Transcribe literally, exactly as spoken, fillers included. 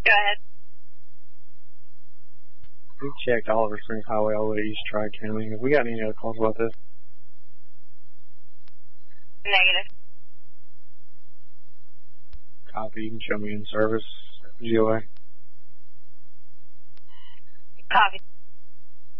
Go ahead. We checked Oliver Springs Highway all the way to East Tri-County. Have we got any other calls about this? Negative. Copy. You can show me in service. G O A. Copy.